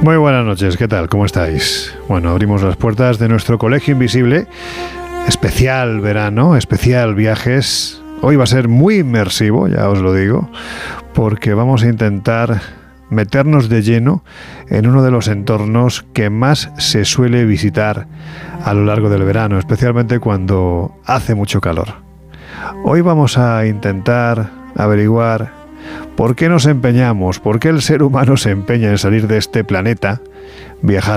Muy buenas noches, ¿qué tal? ¿Cómo estáis? Bueno, abrimos las puertas de nuestro Colegio Invisible, especial verano, especial viajes. Hoy va a ser muy inmersivo, ya os lo digo, porque vamos a intentar meternos de lleno en uno de los entornos que más se suele visitar a lo largo del verano, especialmente cuando hace mucho calor. Hoy vamos a intentar averiguar por qué nos empeñamos, por qué el ser humano se empeña en salir de este planeta, viajar